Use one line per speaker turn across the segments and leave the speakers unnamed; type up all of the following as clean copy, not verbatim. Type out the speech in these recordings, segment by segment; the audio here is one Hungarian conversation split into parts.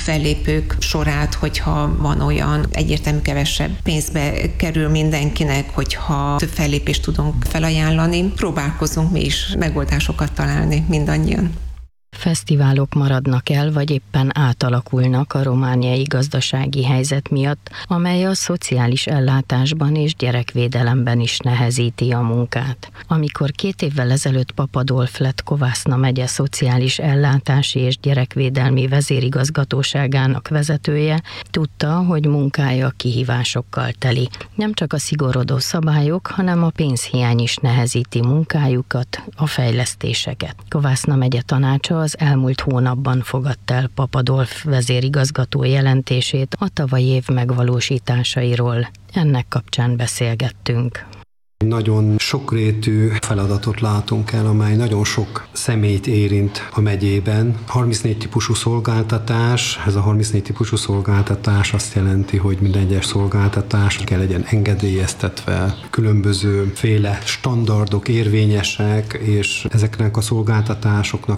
fellépők sorát, hogyha van olyan egyértelmű kevesebb pénzbe kerül mindenkinek, hogyha több fellépést tudunk felajánlani. Próbálkozunk mi is megoldásokat találni mindannyian.
Fesztiválok maradnak el, vagy éppen átalakulnak a romániai gazdasági helyzet miatt, amely a szociális ellátásban és gyerekvédelemben is nehezíti a munkát. Amikor 2 évvel ezelőtt Papadolf lett Kovászna megye szociális ellátási és gyerekvédelmi vezérigazgatóságának vezetője, tudta, hogy munkája kihívásokkal teli. Nem csak a szigorodó szabályok, hanem a pénzhiány is nehezíti munkájukat, a fejlesztéseket. Kovászna megye tanácsa az elmúlt hónapban fogadta el Papadolf vezérigazgató jelentését a tavalyi év megvalósításairól. Ennek kapcsán beszélgettünk.
Nagyon sokrétű feladatot látunk el, amely nagyon sok személyt érint a megyében. 34 típusú szolgáltatás, ez a 34 típusú szolgáltatás azt jelenti, hogy minden egyes szolgáltatás kell legyen engedélyeztetve, különböző féle standardok érvényesek, és ezeknek a szolgáltatásoknak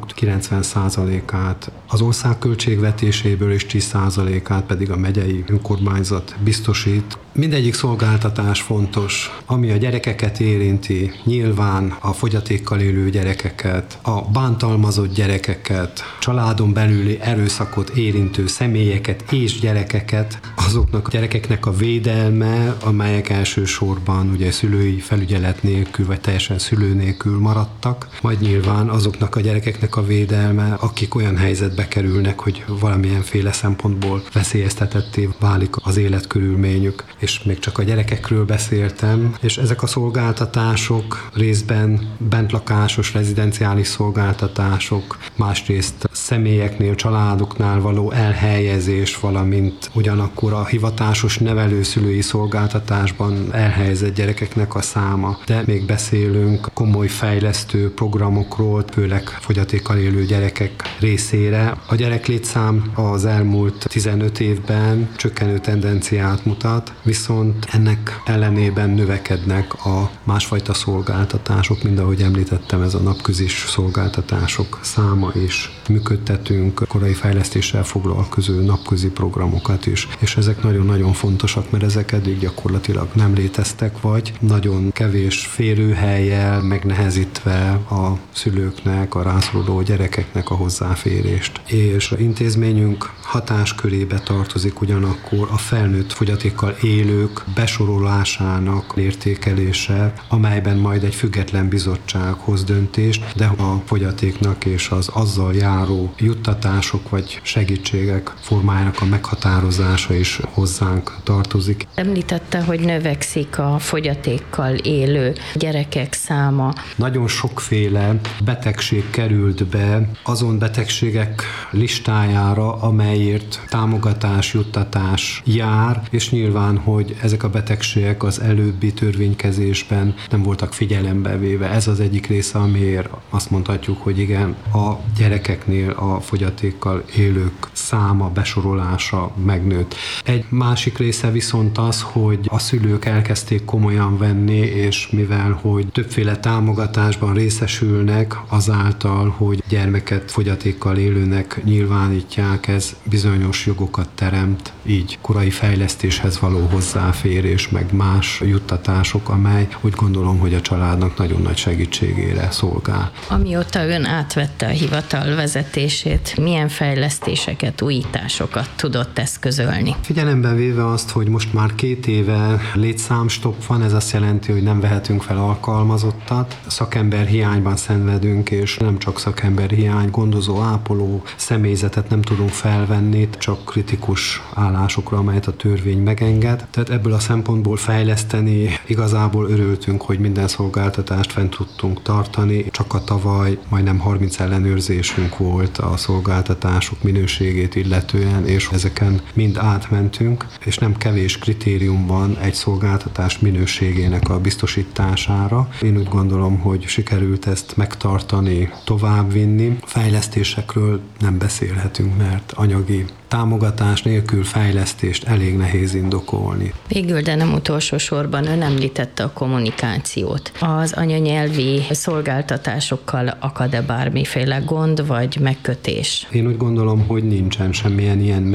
90%-át az ország költségvetéséből és 10%-át pedig a megyei önkormányzat biztosít. Mindegyik szolgáltatás fontos, ami a gyerekeket érinti, nyilván a fogyatékkal élő gyerekeket, a bántalmazott gyerekeket, családon belüli erőszakot érintő személyeket és gyerekeket, azoknak a gyerekeknek a védelme, amelyek elsősorban ugye szülői felügyelet nélkül vagy teljesen szülő nélkül maradtak, majd nyilván azoknak a gyerekeknek a védelme, akik olyan helyzetbe kerülnek, hogy valamilyenféle szempontból veszélyeztetetté válik az életkörülményük. És még csak a gyerekekről beszéltem, és ezek a szolgáltatások részben bentlakásos, rezidenciális szolgáltatások, másrészt személyeknél, családoknál való elhelyezés, valamint ugyanakkor a hivatásos nevelőszülői szolgáltatásban elhelyezett gyerekeknek a száma. De még beszélünk komoly fejlesztő programokról, főleg fogyatékkal élő gyerekek részére. A gyereklétszám az elmúlt 15 évben csökkenő tendenciát mutat, viszont ennek ellenében növekednek a másfajta szolgáltatások, mind ahogy említettem, ez a napközis szolgáltatások száma is. Működtetünk korai fejlesztéssel foglalkozó napközi programokat is, és ezek nagyon-nagyon fontosak, mert ezek eddig gyakorlatilag nem léteztek, vagy nagyon kevés férőhellyel megnehezítve a szülőknek, a rászoruló gyerekeknek a hozzáférést. És az intézményünk hatáskörébe tartozik ugyanakkor a felnőtt fogyatékkal élők besorolásának értékelése, amelyben majd egy független bizottság hoz döntést, de a fogyatéknak és az azzal járó juttatások vagy segítségek formájának a meghatározása is hozzánk tartozik.
Említette, hogy növekszik a fogyatékkal élő gyerekek száma.
Nagyon sokféle betegség került be azon betegségek listájára, amelyért támogatás, juttatás jár, és nyilván, hogy ezek a betegségek az előbbi törvénykezésben nem voltak figyelembe véve. Ez az egyik része, amiért azt mondhatjuk, hogy igen, a gyerekeknél a fogyatékkal élők száma, besorolása megnőtt. Egy másik része viszont az, hogy a szülők elkezdték komolyan venni, és mivel, hogy többféle támogatásban részesülnek, azáltal, hogy gyermeket fogyatékkal élőnek nyilvánítják, ez bizonyos jogokat teremt, így korai fejlesztéshez való hozzáférés, meg más juttatások, amely úgy gondolom, hogy a családnak nagyon nagy segítségére szolgál.
Amióta ön átvette a hivatal vezetését, milyen fejlesztéseket, újításokat tudott eszközölni?
Figyelembe véve azt, hogy most már 2 éve létszámstopp van, ez azt jelenti, hogy nem vehetünk fel alkalmazottat. Szakember hiányban szenvedünk, és nem csak szakember hiány, gondozó, ápoló személyzetet nem tudunk felvenni, csak kritikus állásokra, amelyet a törvény megenged. Tehát ebből a szempontból fejleszteni igazából örültünk, hogy minden szolgáltatást fent tudtunk tartani. Csak a tavaly majdnem 30 ellenőrzésünk volt a szolgáltatások minőségét illetően, és ezeken mind átmentünk, és nem kevés kritérium van egy szolgáltatás minőségének a biztosítására. Én úgy gondolom, hogy sikerült ezt megtartani, továbbvinni. Fejlesztésekről nem beszélhetünk, mert anyagi támogatás nélkül fejlesztést elég nehéz indokolni.
Végül, de nem utolsó sorban ön említette a kommunikációt. Az anyanyelvi szolgáltatásokkal akad-e bármiféle gond vagy megkötés?
Én úgy gondolom, hogy nincsen semmilyen ilyen